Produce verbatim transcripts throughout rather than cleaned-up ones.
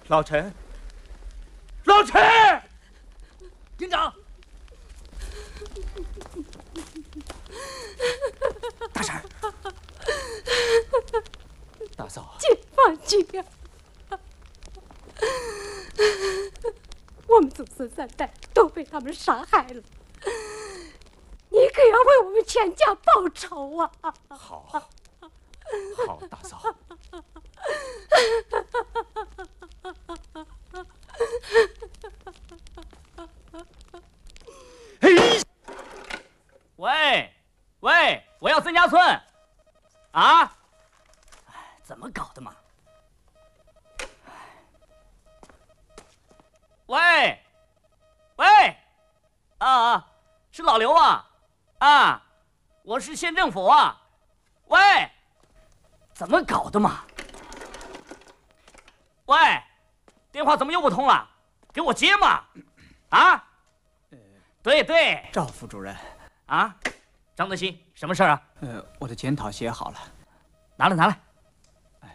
老陈，老陈， 营长， 大婶，大嫂， 解放军啊！我们祖孙三代都被他们杀害了，你可要为我们全家报仇啊！ 好，好，大嫂。 喂，喂，我要曾家村。啊？怎么搞的嘛？喂，喂，啊啊，是老刘啊，啊，我是县政府啊，喂，怎么搞的嘛？喂，电话怎么又不通了？给我接嘛！啊？对对， 赵副主任。 啊，张德兴，什么事儿啊？ 呃，我的检讨写好了， 拿来拿来。哎，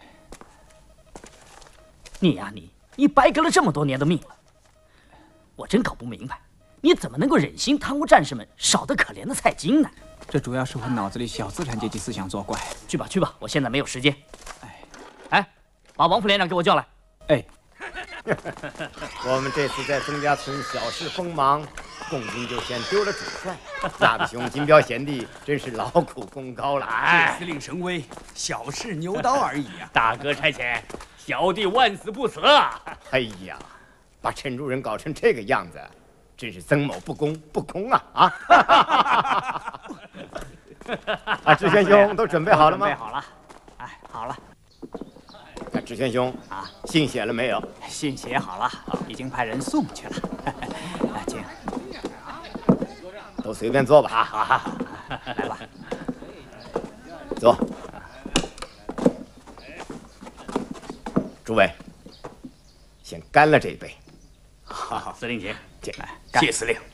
你呀、啊、你，你白给了这么多年的命了，我真搞不明白，你怎么能够忍心贪污战士们少得可怜的菜金呢？ 这主要是我脑子里小资产阶级思想作怪。 去吧去吧，我现在没有时间。哎，哎，把王副连长给我叫来。 哎， 我们这次在曾家村小事锋芒，共军就先丢了主帅，大弟兄金彪贤弟真是劳苦功高了。 哎，司令神威，小试牛刀而已啊！ 大哥差遣，小弟万死不辞啊！ 哎呀，把陈主任搞成这个样子，真是曾某不公不公啊！啊！啊，志轩兄都准备好了吗？ 准备好了。哎，好了。 那志轩兄啊，信写了没有？ 信写好了，已经派人送去了。啊，请。 都随便坐吧。 好好好，来吧， 坐。诸位，先干了这一杯。 好，司令请， 请来， 谢司令。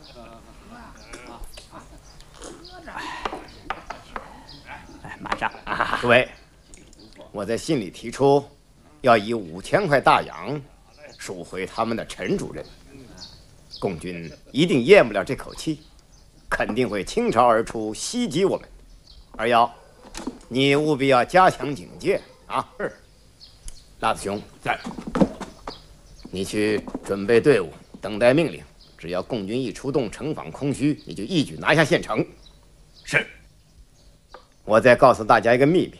来，马上。 诸位，我在信里提出，要以五千块大洋赎回他们的陈主任。共军一定咽不了这口气，肯定会倾巢而出袭击我们。二幺，你务必要加强警戒啊！是。辣子兄在，你去准备队伍，等待命令。只要共军一出动，城防空虚，你就一举拿下县城。 是。 我再告诉大家一个秘密：